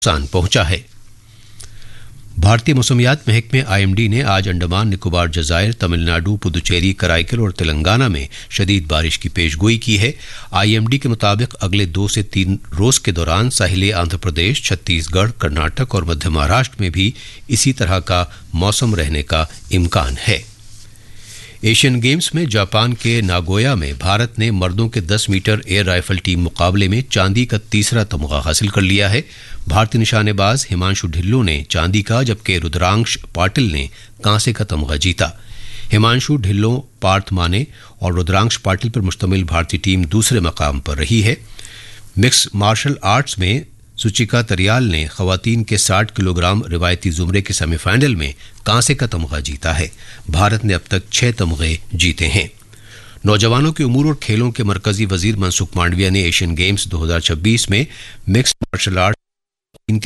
नुकसान पहुंचा है। भारतीय मौसमियात महकमे IMD ने आज अंडमान निकोबार जजायर, तमिलनाडु, पुदुचेरी, कराईकल और तेलंगाना में शदीद बारिश की पेशगोई की है। IMD के मुताबिक अगले 2 से 3 रोज के दौरान साहिल आंध्र प्रदेश, छत्तीसगढ़, कर्नाटक और मध्य महाराष्ट्र में भी इसी तरह का मौसम रहने का इम्कान है। एशियन गेम्स में जापान के नागोया में भारत ने मर्दों के 10 मीटर एयर राइफल टीम मुकाबले में चांदी का तीसरा तमगा हासिल कर लिया है। भारतीय निशानेबाज हिमांशु ढिल्लों ने चांदी का, जबकि रुद्रांश पाटिल ने कांसे का तमगा जीता। हिमांशु ढिल्लों, पार्थ माने और रुद्रांश पाटिल पर मुश्तमिल भारतीय टीम दूसरे मकाम पर रही है। मिक्स मार्शल आर्ट्स में सुचिका तरियाल ने खवातीन के 60 किलोग्राम रिवायती जुमरे के सेमीफाइनल में कांसे का तमगा जीता है। भारत ने अब तक 6 तमगे जीते हैं। नौजवानों के उमूर और खेलों के मरकजी वजीर मनसुख मांडविया ने एशियन गेम्स 2026 में मिक्स मार्शल आर्ट के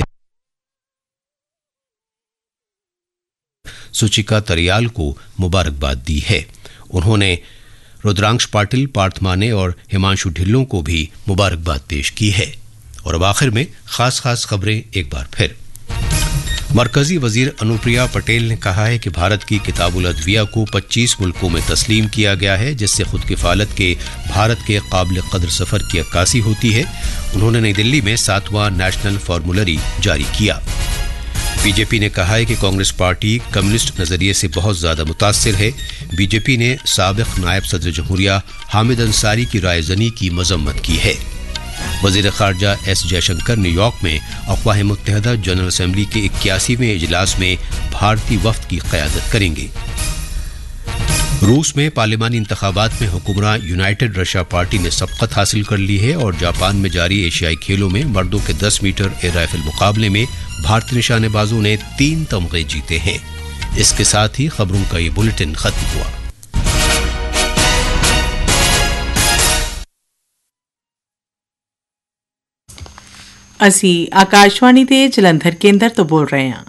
सुचिका तरियाल को मुबारकबाद दी है। उन्होंने रुद्रांश पाटिल, पार्थ माने और हिमांशु ढिल्लों को भी मुबारकबाद पेश की है। और अब आखिर में खास खबरें एक बार फिर। मरकजी वजीर अनुप्रिया पटेल ने कहा है कि भारत की किताबुल अदविया को 25 मुल्कों में तस्लीम किया गया है, जिससे खुद किफालत के भारत के काबिल कदर सफर की अक्कासी होती है। उन्होंने नई दिल्ली में 7वां नेशनल फार्मूलरी जारी किया। बीजेपी ने कहा है कि कांग्रेस पार्टी कम्युनिस्ट नजरिए से बहुत ज्यादा मुतासिर है। बीजेपी ने साबिक नायब सदर जमहूरिया हामिद अंसारी की रायजनी की मजम्मत की है। वजीर खारजा एस जयशंकर न्यूयॉर्क में अक़वाम मुत्तहिदा जनरल असेंबली के 81वें इजलास में भारतीय वफ्द की क़यादत करेंगे। रूस में पार्लिमानी इंतखाबात में हुक्मरान यूनाइटेड रशिया पार्टी ने सबकत हासिल कर ली है और जापान में जारी एशियाई खेलों में मर्दों के 10 मीटर एयर राइफल मुकाबले में भारतीय निशानेबाजों ने 3 तमगे जीते हैं। इसके साथ ही खबरों का ये बुलेटिन खत्म हुआ। ਅਸੀਂ ਆਕਾਸ਼ਵਾਣੀ ਦੇ ਜਲੰਧਰ ਕੇਂਦਰ ਤੋਂ ਬੋਲ ਰਹੇ ਹਾਂ।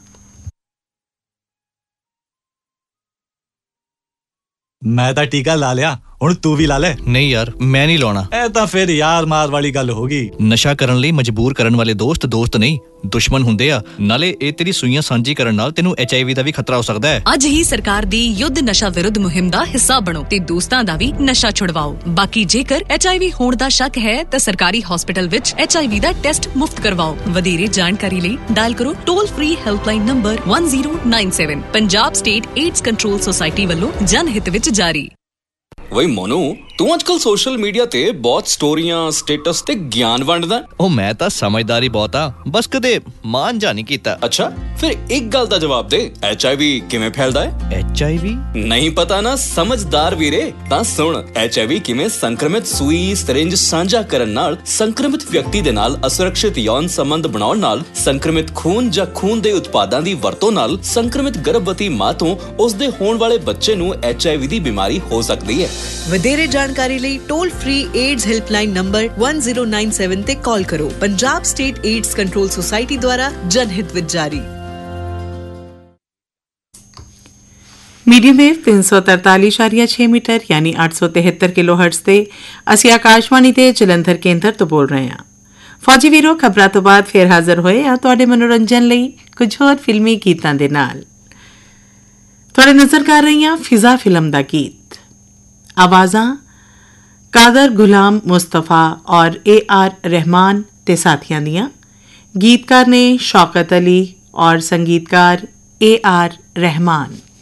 मैं तो टीका ला लिया, हुण तू भी ला ले। नहीं यार, मैं नहीं लाना। ए तां फिर यार मार वाली गल होगी। नशा करन लई मजबूर करन वाले दोस्त नहीं दुश्मन ਹੁੰਦੇ ਆ। ਨਾਲੇ ਇਹ ਤੇਰੀ ਸੂਈਆਂ ਸਾਂਝੀ ਕਰਨ ਨਾਲ ਤੈਨੂੰ HIV ਦਾ ਵੀ ਖਤਰਾ ਹੋ ਸਕਦਾ ਹੈ। ਅੱਜ ਹੀ ਸਰਕਾਰ ਦੀ ਯੁੱਧ ਨਸ਼ਾ ਵਿਰੁੱਧ ਮੁਹਿੰਮ ਦਾ ਹਿੱਸਾ ਬਣੋ ਤੇ ਦੋਸਤਾਂ ਦਾ ਵੀ ਨਸ਼ਾ ਛੁਡਵਾਓ। ਬਾਕੀ ਜੇਕਰ HIV ਹੋਣ ਦਾ ਸ਼ੱਕ ਹੈ ਤਾਂ ਸਰਕਾਰੀ ਹਸਪਤਾਲ ਵਿੱਚ HIV ਦਾ ਟੈਸਟ ਮੁਫਤ ਕਰਵਾਓ। ਵਧੇਰੇ ਜਾਣਕਾਰੀ ਲਈ ਡਾਇਲ ਕਰੋ toll free helpline number 1097। Punjab state AIDS control society ਵੱਲੋਂ ਜਨਹਿਤ ਵਿੱਚ ਜਾਰੀ। वही मोनू, तू आजकल सोशल मीडिया ते बहुत स्टोरियां, स्टेटस ते ज्ञान वंडदा। ओ मैं तां समझदारी बहुत आ, बस कदे मान जा नहीं कीता। अच्छा, फिर एक गल दा जवाब दे, HIV किवें फैलदा है? HIV नहीं पता ना, समझदार वीरे। तां सुन, HIV किवें संक्रमित सूई, सिरिंज साझा करन नाल संक्रमित व्यक्ति दे नाल असुरक्षित यौन संबंध बनाउण नाल, संक्रमित खून ਜਾਂ खून दे उत्पादां दी वरतों नाल संक्रमित गर्भवती मां ਤੋਂ ਉਸ ਦੇ ਹੋਣ ਵਾਲੇ ਬੱਚੇ ਨੂੰ HIV ਦੀ ਬਿਮਾਰੀ ਹੋ ਸਕਦੀ ਹੈ। ਵਧੇਰੇ ਜਾਣਕਾਰੀ ਲਈ toll free AIDS helpline number 1097 ਤੇ ਕਾਲ ਕਰੋ। Punjab state AIDS control society ਦੁਆਰਾ ਜਨਹਿਤ ਵਿੱਚ ਜਾਰੀ। मीडियम वेव 343.6 मीटर यानी 873 किलोहर्ट्ज ਤੇ ਅਸੀਂ ਆਕਾਸ਼ਵਾਣੀ ਦੇ ਜਲੰਧਰ ਕੇਂਦਰ ਤੋਂ ਬੋਲ ਰਹੇ ਹਾਂ। ਫੌਜੀ ਵੀਰੋ, ਖਬਰਾਂ ਤੋਂ ਬਾਅਦ ਫੇਰ ਹਾਜ਼ਰ ਹੋਏ ਆ ਤੁਹਾਡੇ ਮਨੋਰੰਜਨ ਲਈ ਕੁਝ ਹੋਰ ਫਿਲਮੀ ਗੀਤਾਂ ਦੇ ਨਾਲ। ਤੁਹਾਡੇ ਨਜ਼ਰ ਕਰ ਰਹੀ ਹਾਂ ਫਿਜ਼ਾ ਫਿਲਮ ਦਾ ਗੀਤ। आवाज़ां कादर गुलाम मुस्तफ़ा और AR रहमान ते साथियां दियां। गीतकार ने शौकत अली और संगीतकार AR रहमान।